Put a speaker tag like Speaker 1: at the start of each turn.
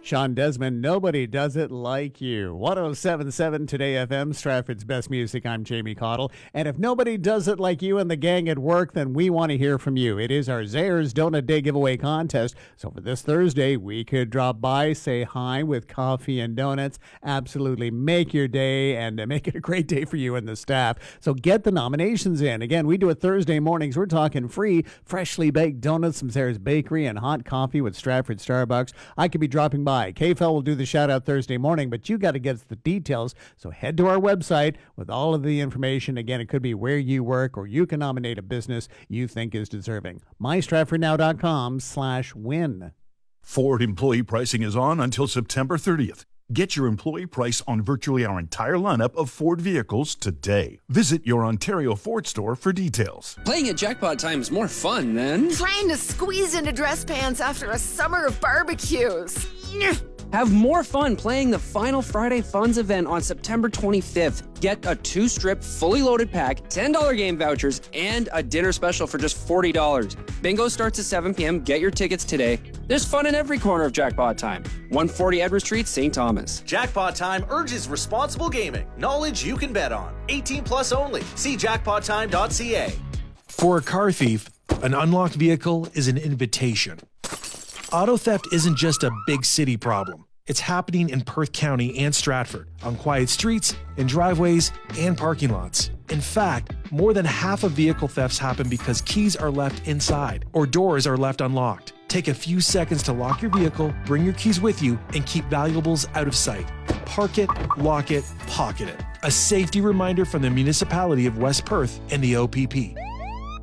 Speaker 1: Sean Desmond, Nobody Does It Like You. 1077 Today FM, Stratford's best music. I'm Jamie Cottle. And if nobody does it like you and the gang at work, then we want to hear from you. It is our Zayre's Donut Day giveaway contest. So for this Thursday, we could drop by, say hi with coffee and donuts, absolutely make your day and make it a great day for you and the staff. So get the nominations in. Again, we do it Thursday mornings. We're talking free, freshly baked donuts from Zayre's Bakery and hot coffee with Stratford Starbucks. I could be dropping by. KFL will do the shout out Thursday morning, but you got to get the details. So head to our website with all of the information. Again, it could be where you work, or you can nominate a business you think is deserving. mystratfordnow.com/win.
Speaker 2: Ford employee pricing is on until September 30th. Get your employee price on virtually our entire lineup of Ford vehicles today. Visit your Ontario Ford store for details.
Speaker 3: Playing at Jackpot Time is more fun than
Speaker 4: trying to squeeze into dress pants after a summer of barbecues.
Speaker 3: Have more fun playing the Final Friday Funds event on September 25th. Get a 2-strip, fully loaded pack, $10 game vouchers, and a dinner special for just $40. Bingo starts at 7 p.m. Get your tickets today. There's fun in every corner of Jackpot Time. 140 Edward Street, St. Thomas.
Speaker 5: Jackpot Time urges responsible gaming. Knowledge you can bet on. 18 plus only. See jackpottime.ca.
Speaker 6: For a car thief, an unlocked vehicle is an invitation. Auto theft isn't just a big city problem. It's happening in Perth County and Stratford, on quiet streets, in driveways, and parking lots. In fact, more than half of vehicle thefts happen because keys are left inside or doors are left unlocked. Take a few seconds to lock your vehicle, bring your keys with you, and keep valuables out of sight. Park it, lock it, pocket it. A safety reminder from the municipality of West Perth and the OPP.